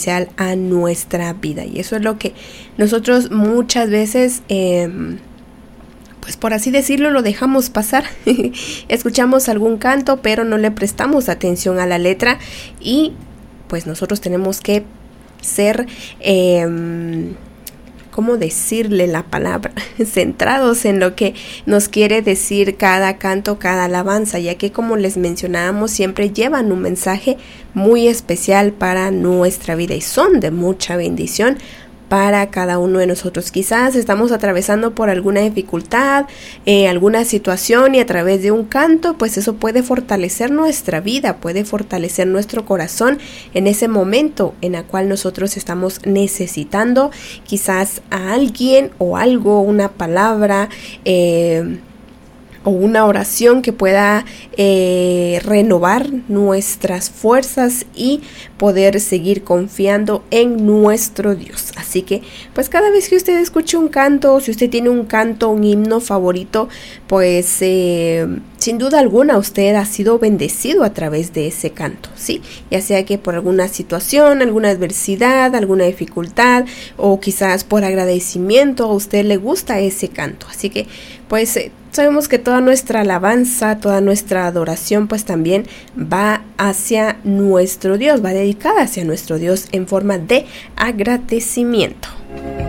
especial a nuestra vida. Y eso es lo que nosotros muchas veces, pues por así decirlo, lo dejamos pasar. Escuchamos algún canto, pero no le prestamos atención a la letra, y pues nosotros tenemos que ser, ¿cómo decirle la palabra? Centrados en lo que nos quiere decir cada canto, cada alabanza, ya que, como les mencionábamos, siempre llevan un mensaje muy especial para nuestra vida y son de mucha bendición para cada uno de nosotros. Quizás estamos atravesando por alguna dificultad, alguna situación, y a través de un canto, pues eso puede fortalecer nuestra vida, puede fortalecer nuestro corazón en ese momento en el cual nosotros estamos necesitando quizás a alguien o algo, una palabra, o una oración que pueda renovar nuestras fuerzas y poder seguir confiando en nuestro Dios. Así que, pues cada vez que usted escuche un canto, si usted tiene un canto, un himno favorito, pues sin duda alguna usted ha sido bendecido a través de ese canto, ¿sí? Ya sea que por alguna situación, alguna adversidad, alguna dificultad, o quizás por agradecimiento, a usted le gusta ese canto. Así que, pues sabemos que toda nuestra alabanza, toda nuestra adoración, pues también va hacia nuestro Dios, va dedicada hacia nuestro Dios en forma de agradecimiento.